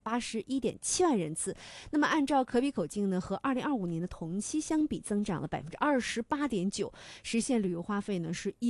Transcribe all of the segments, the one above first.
81.7万人次。那么按照可比口径呢，和2025年的同期相比，增长了28.9%，实现旅游花费呢是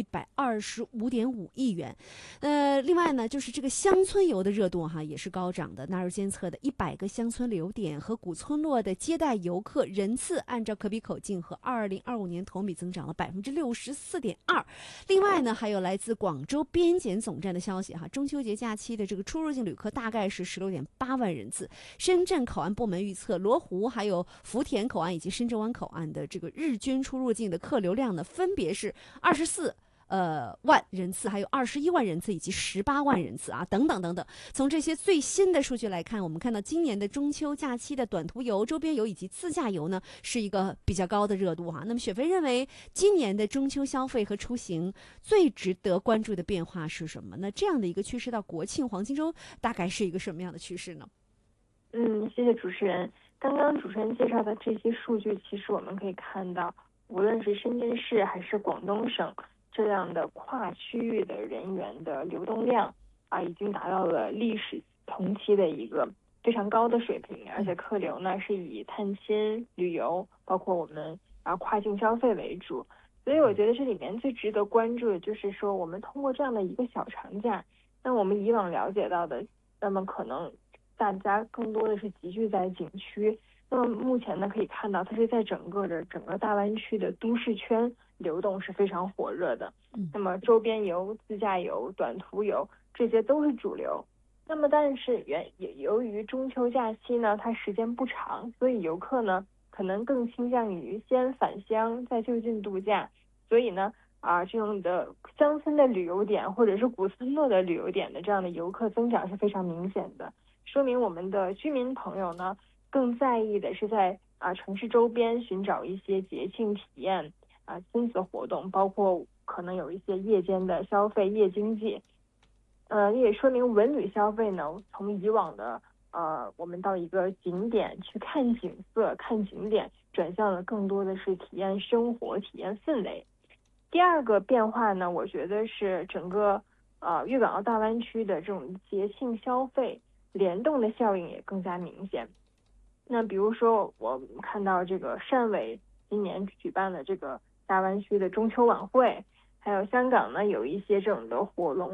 125.5亿元。另外呢，就是这个乡村游的热度也是高涨的。纳入监测的100个乡村旅游点和古村落的接待游客人次，按照可比口径和2025年同比增长了64.2%。另外呢，还有来自广州边检总站的消息中秋节假期的这个出入境旅客大概是16.8万人次。深圳口岸部门预测，罗湖还有福田口岸以及深圳湾口岸的这个日均出入境的客流量呢，分别是24万人次，还有21万人次以及18万人次等等等等。从这些最新的数据来看，我们看到今年的中秋假期的短途游、周边游以及自驾游呢，是一个比较高的热度那么雪飞认为，今年的中秋消费和出行最值得关注的变化是什么呢？这样的一个趋势到国庆黄金周大概是一个什么样的趋势呢？ 谢谢主持人。刚刚主持人介绍的这些数据，其实我们可以看到，无论是深圳市还是广东省这样的跨区域的人员的流动量已经达到了历史同期的一个非常高的水平，而且客流呢是以探亲、旅游，包括我们跨境消费为主。所以我觉得这里面最值得关注的就是说，我们通过这样的一个小长假，那我们以往了解到的，那么可能大家更多的是集聚在景区。那么目前呢，可以看到它是在整个大湾区的都市圈流动是非常火热的。那么周边游、自驾游、短途游这些都是主流。那么但是由于中秋假期呢，它时间不长，所以游客呢可能更倾向于先返乡再就近度假。所以呢这种的乡村的旅游点或者是古村落的旅游点的这样的游客增长是非常明显的，说明我们的居民朋友呢更在意的是在城市周边寻找一些节庆体验亲子活动，包括可能有一些夜间的消费、夜经济。也说明文旅消费呢，从以往的我们到一个景点去看景色、看景点，转向了更多的是体验生活、体验氛围。第二个变化呢，我觉得是整个粤港澳大湾区的这种节庆消费联动的效应也更加明显。那比如说我们看到这个汕尾今年举办了这个大湾区的中秋晚会，还有香港呢有一些这种的火龙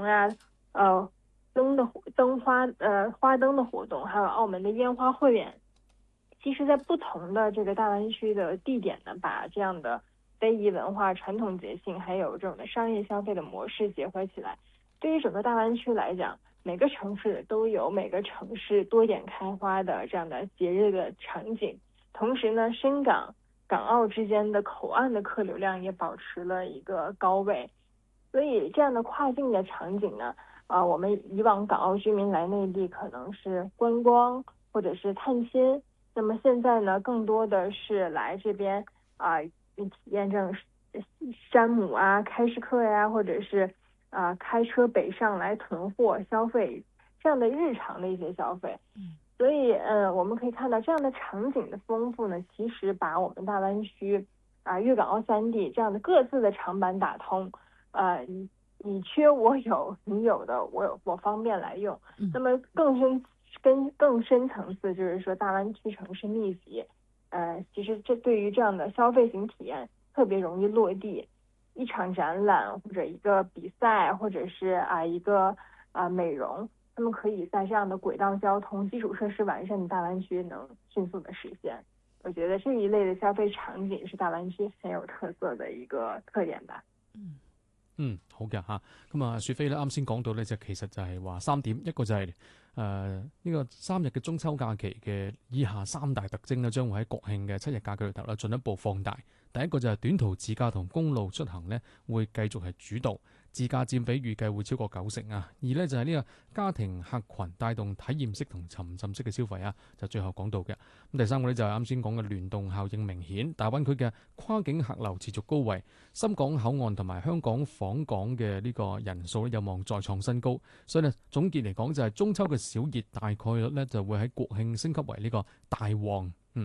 花灯的活动，还有澳门的烟花汇演。其实在不同的这个大湾区的地点呢，把这样的非遗文化、传统节庆还有这种的商业消费的模式结合起来，对于整个大湾区来讲，每个城市都有每个城市多点开花的这样的节日的场景。同时呢，深港、港澳之间的口岸的客流量也保持了一个高位。所以这样的跨境的场景呢，我们以往港澳居民来内地可能是观光或者是探亲，那么现在呢，更多的是来这边体验这种山姆开市客呀，或者是开车北上来囤货消费这样的日常的一些消费。所以我们可以看到这样的场景的丰富呢，其实把我们大湾区粤港澳三地这样的各自的长板打通。你缺我有，你有的我方便来用。那么更深层次就是说大湾区城市密集，其实这对于这样的消费型体验特别容易落地。一场展览或者一个比赛或者是一个美容，他们可以在这样的轨道交通基础设施完善的大湾区能迅速的实现。我覺得這一類嘅消費場景是大灣區很有特色嘅一個特點吧。 好嘅嚇。咁啊，雪飛咧啱先講到咧，就其實就係話3點，一個就係呢個3日嘅中秋假期嘅以下3大特徵咧，將會喺國慶嘅7日假期裏頭咧進一步放大。第一個就係短途自駕同公路出行咧會繼續係主導，自駕佔比預計會超過90%啊。二咧就係呢個家庭客群帶動體驗式同沉浸式嘅消費啊，就最後講到嘅。咁第三個咧就係啱先講嘅聯動效應明顯，大灣區嘅跨境客流持續高位，深港口岸同埋香港訪港嘅呢個人數咧有望再創新高。所以咧總結嚟講就係中秋嘅小熱大概率咧就會喺國慶升級為呢個大旺。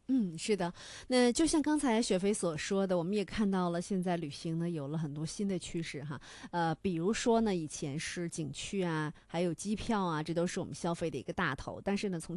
是的，那就像刚才雪飞所说的，我们也看到了现在旅行呢有了很多新的趋势哈，比如说呢，以前是景区啊，还有机票啊，这都是我们消费的一个大头，但是呢，从